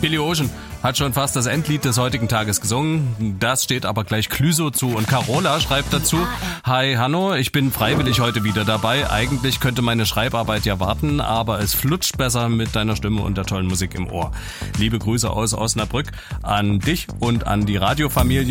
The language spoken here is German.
Billy Ocean hat schon fast das Endlied des heutigen Tages gesungen. Das steht aber gleich Clüso zu. Und Carola schreibt dazu: Hi Hanno, ich bin freiwillig heute wieder dabei. Eigentlich könnte meine Schreibarbeit ja warten, aber es flutscht besser mit deiner Stimme und der tollen Musik im Ohr. Liebe Grüße aus Osnabrück an dich und an die Radiofamilie.